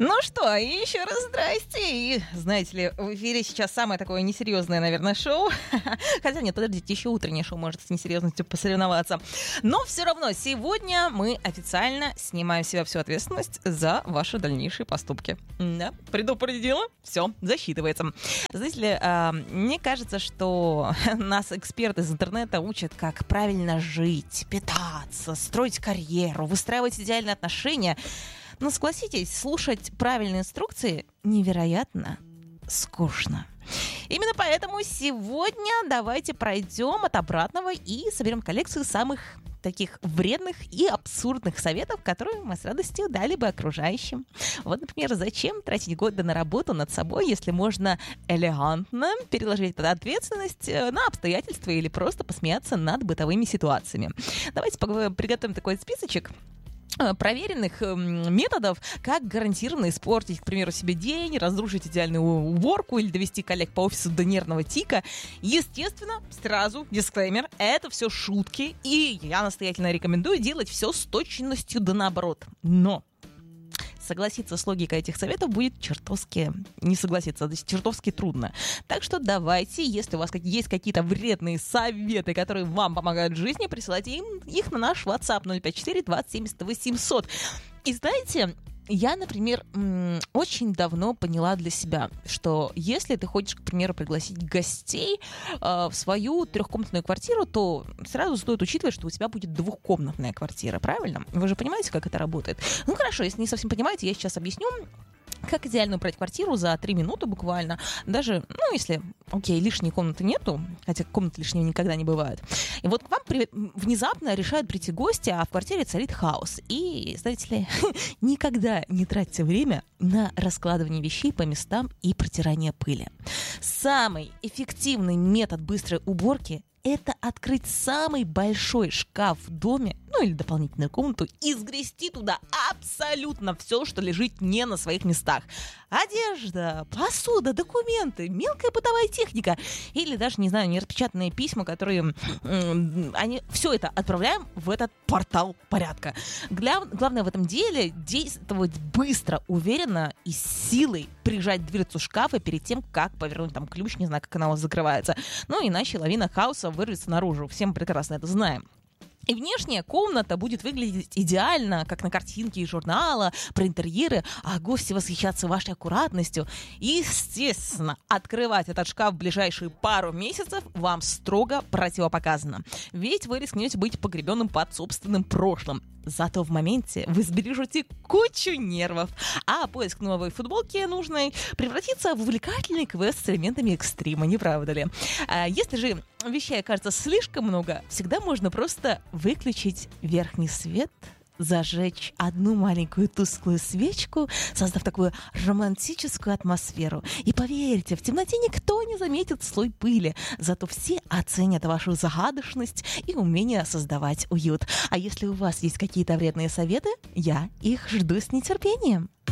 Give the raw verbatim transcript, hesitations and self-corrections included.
Ну что, еще раз здрасте. И, знаете ли, в эфире сейчас самое такое несерьезное, наверное, шоу. Хотя нет, подождите, еще утреннее шоу может с несерьезностью посоревноваться. Но все равно сегодня мы официально снимаем с себя всю ответственность за ваши дальнейшие поступки. Да, предупредила, все, засчитывается. Знаете ли, э, мне кажется, что нас эксперты из интернета учат, как правильно жить, питаться, строить карьеру, выстраивать идеальные отношения. Но согласитесь, слушать правильные инструкции невероятно скучно. Именно поэтому сегодня давайте пройдем от обратного и соберем коллекцию самых таких вредных и абсурдных советов, которые мы с радостью дали бы окружающим. Вот, например, зачем тратить годы на работу над собой, если можно элегантно переложить эту ответственность на обстоятельства или просто посмеяться над бытовыми ситуациями. Давайте поговорим, приготовим такой списочек проверенных методов, как гарантированно испортить, к примеру, себе день, разрушить идеальную уборку или довести коллег по офису до нервного тика. Естественно, сразу дисклеймер, это все шутки, и я настоятельно рекомендую делать все с точностью да наоборот. Но согласиться с логикой этих советов будет чертовски, не согласиться, то есть чертовски трудно. Так что давайте, если у вас есть какие-то вредные советы, которые вам помогают в жизни, присылайте им их на наш WhatsApp ноль пять четыре двадцать семьдесят восемьсот. И знаете, я, например, очень давно поняла для себя, что если ты хочешь, к примеру, пригласить гостей э, в свою трехкомнатную квартиру, то сразу стоит учитывать, что у тебя будет двухкомнатная квартира, правильно? Вы же понимаете, как это работает? Ну хорошо, если не совсем понимаете, я сейчас объясню, как идеально убрать квартиру за три минуты буквально. Даже, ну, если, окей, лишней комнаты нету, хотя комнаты лишнего никогда не бывает. И вот к вам при... внезапно решают прийти гости, а в квартире царит хаос. И, знаете ли, никогда не тратьте время на раскладывание вещей по местам и протирание пыли. Самый эффективный метод быстрой уборки – это открыть самый большой шкаф в доме, ну или дополнительную комнату, и сгрести туда абсолютно все, что лежит не на своих местах. Одежда, посуда, документы, мелкая бытовая техника или даже, не знаю, нераспечатанные письма, которые м- они все это отправляем в этот портал порядка. Гля- главное в этом деле действовать быстро, уверенно и с силой прижать дверцу шкафа перед тем, как повернуть там ключ, не знаю, как она у вас закрывается. Ну, иначе лавина хаоса вырвется наружу. Все мы прекрасно это знаем. И внешняя комната будет выглядеть идеально, как на картинке из журнала, про интерьеры, а гости восхищаться вашей аккуратностью. И, естественно, открывать этот шкаф в ближайшие пару месяцев вам строго противопоказано. Ведь вы рискнете быть погребенным под собственным прошлым. Зато в моменте вы сбережете кучу нервов, а поиск новой футболки нужной превратится в увлекательный квест с элементами экстрима, не правда ли? А если же вещей окажется слишком много, всегда можно просто выключить верхний свет, зажечь одну маленькую тусклую свечку, создав такую романтическую атмосферу. И поверьте, в темноте никто не заметит слой пыли, зато все оценят вашу загадочность и умение создавать уют. А если у вас есть какие-то вредные советы, я их жду с нетерпением.